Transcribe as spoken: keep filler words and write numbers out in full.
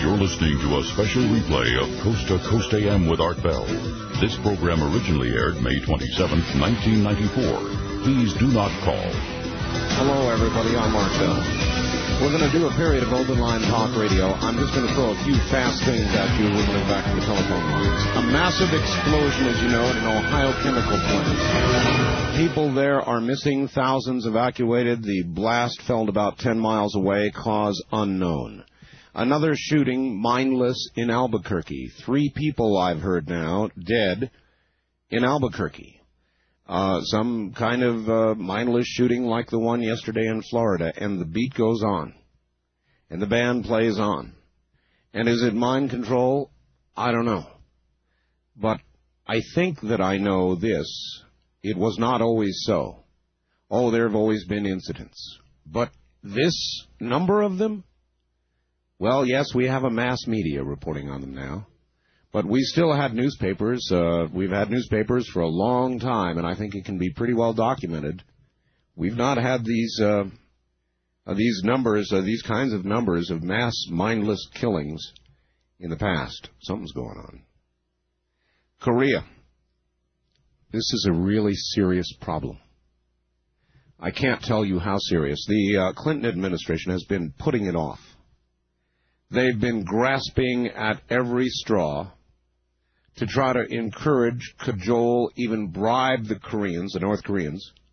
You're listening to a special replay of Coast to Coast A M with Art Bell. This program originally aired May twenty-seventh, nineteen ninety-four. Please do not call. Hello, everybody. I'm Art Bell. We're going to do a period of open line talk radio. I'm just going to throw a few fast things at you. We're going back to the telephone lines. A massive explosion, as you know, at an Ohio chemical plant. People there are missing, thousands evacuated. The blast fell about ten miles away, cause unknown. Another shooting, mindless, in Albuquerque. Three people, I've heard now, dead in Albuquerque. Uh, some kind of uh, mindless shooting like the one yesterday in Florida. And the beat goes on. And the band plays on. And is it mind control? I don't know. But I think that I know this. It was not always so. Oh, there have always been incidents. But this number of them? Well, yes, we have a mass media reporting on them now. But we still had newspapers. Uh, we've had newspapers for a long time, and I think it can be pretty well documented. We've not had these uh, uh, these numbers, uh, these kinds of numbers of mass mindless killings in the past. Something's going on. Korea. This is a really serious problem. I can't tell you how serious. The uh, Clinton administration has been putting it off. They've been grasping at every straw to try to encourage, cajole, even bribe the Koreans, the North Koreans,